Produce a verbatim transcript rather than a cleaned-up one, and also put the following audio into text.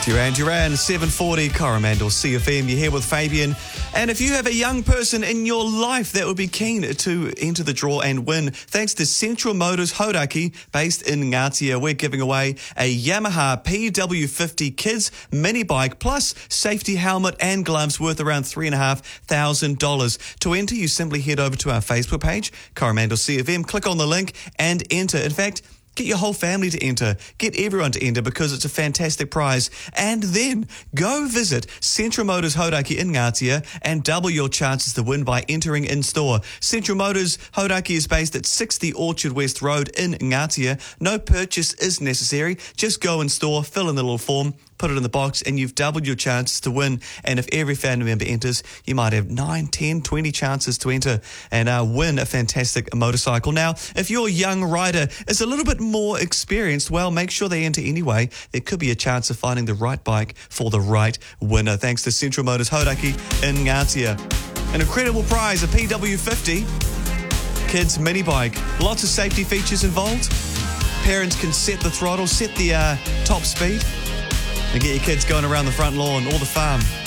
Duran Duran, seven forty, Coromandel C F M. You're here with Fabian. And if you have a young person in your life that would be keen to enter the draw and win, thanks to Central Motors Hauraki, based in Ngatea, we're giving away a Yamaha P W fifty Kids mini bike plus safety helmet and gloves worth around three thousand five hundred dollars. To enter, you simply head over to our Facebook page, Coromandel C F M, click on the link and enter. In fact, get your whole family to enter. Get everyone to enter because it's a fantastic prize. And then go visit Central Motors Hauraki in Ngatea and double your chances to win by entering in store. Central Motors Hauraki is based at sixty Orchard West Road in Ngatea. No purchase is necessary. Just go in store, fill in the little form, put it in the box, and you've doubled your chances to win. And if every family member enters, you might have nine, ten, twenty chances to enter and uh, win a fantastic motorcycle. Now, if your young rider is a little bit more experienced, well, make sure they enter anyway. There could be a chance of finding the right bike for the right winner. Thanks to Central Motors Hauraki in Ngatea. An incredible prize, a P W fifty Kids mini bike. Lots of safety features involved. Parents can set the throttle, set the uh, top speed, and get your kids going around the front lawn or the farm.